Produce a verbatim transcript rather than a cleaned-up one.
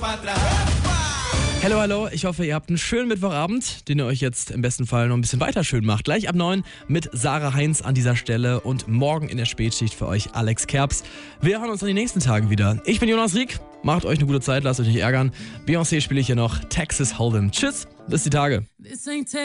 Hallo, hallo, ich hoffe, ihr habt einen schönen Mittwochabend, den ihr euch jetzt im besten Fall noch ein bisschen weiter schön macht. Gleich ab neun mit Sarah Heinz an dieser Stelle und morgen in der Spätschicht für euch Alex Kerbs. Wir hören uns in den nächsten Tagen wieder. Ich bin Jonas Rieck, macht euch eine gute Zeit, lasst euch nicht ärgern. Beyoncé spiele ich hier noch, Texas Hold'em. Tschüss, bis die Tage.